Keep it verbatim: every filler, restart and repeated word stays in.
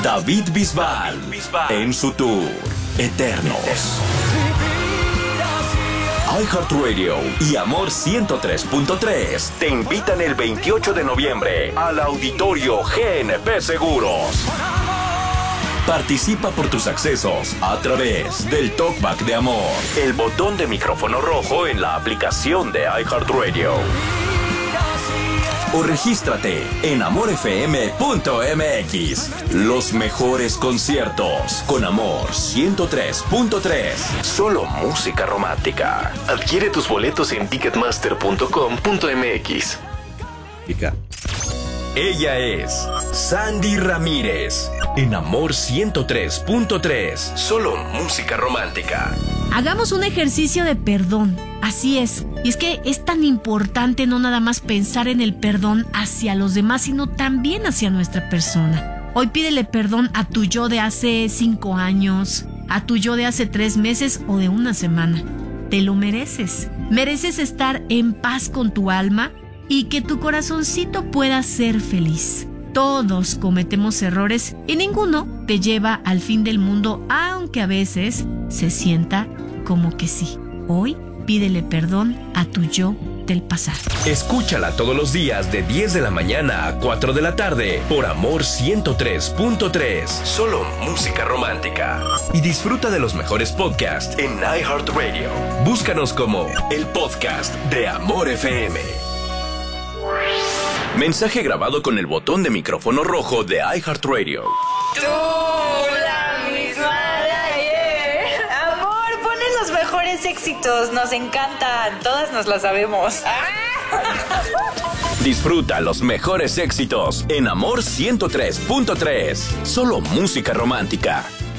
David Bisbal, en su tour Eternos. iHeartRadio y Amor ciento tres punto tres te invitan el veintiocho de noviembre al Auditorio G N P Seguros. Participa por tus accesos a través del Talkback de Amor, el botón de micrófono rojo en la aplicación de iHeartRadio. O regístrate en amor f m punto m x. Los mejores conciertos con Amor ciento tres punto tres. Solo música romántica. Adquiere tus boletos en ticketmaster punto com punto m x. Ella es Sandy Ramírez en Amor ciento tres punto tres. Solo música romántica. Hagamos un ejercicio de perdón. Así es. Y es que es tan importante no nada más pensar en el perdón hacia los demás, sino también hacia nuestra persona. Hoy pídele perdón a tu yo de hace cinco años, a tu yo de hace tres meses o de una semana. Te lo mereces. Mereces estar en paz con tu alma y que tu corazoncito pueda ser feliz. Todos cometemos errores y ninguno te lleva al fin del mundo, aunque a veces se sienta como que sí. Hoy pídele perdón a tu yo del pasado. Escúchala todos los días de diez de la mañana a cuatro de la tarde por Amor ciento tres punto tres. Solo música romántica. Y disfruta de los mejores podcasts en iHeartRadio. Búscanos como el podcast de Amor F M. Mensaje grabado con el botón de micrófono rojo de iHeartRadio. Tú, la misma de ayer. Amor, ponen los mejores éxitos. Nos encantan. Todas nos las sabemos. Disfruta los mejores éxitos en Amor ciento tres punto tres. Solo música romántica.